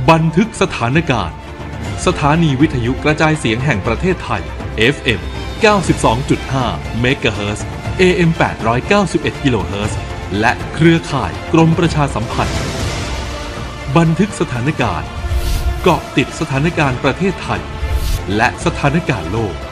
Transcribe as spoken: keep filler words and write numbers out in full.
บันทึกสถานการณ์สถานีวิทยุกระจายเสียงแห่งประเทศไทย เอฟ เอ็ม เก้าสิบสองจุดห้า เมกะเฮิรตซ์ เอ เอ็ม แปดร้อยเก้าสิบเอ็ด กิโลเฮิรตซ์ และเครือข่ายกรมประชาสัมพันธ์บันทึกสถานการณ์เกาะติดสถานการณ์ประเทศไทยและสถานการณ์โลก